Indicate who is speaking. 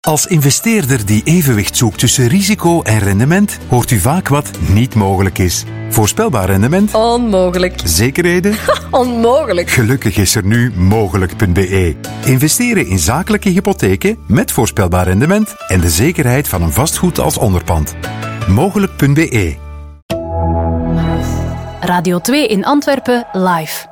Speaker 1: Als investeerder die evenwicht zoekt tussen risico en rendement, hoort u vaak wat niet mogelijk is. Voorspelbaar rendement?
Speaker 2: Onmogelijk.
Speaker 1: Zekerheden?
Speaker 2: Onmogelijk.
Speaker 1: Gelukkig is er nu mogelijk.be. Investeren in zakelijke hypotheken met voorspelbaar rendement en de zekerheid van een vastgoed als onderpand. Mogelijk.be.
Speaker 3: Radio 2 in Antwerpen live.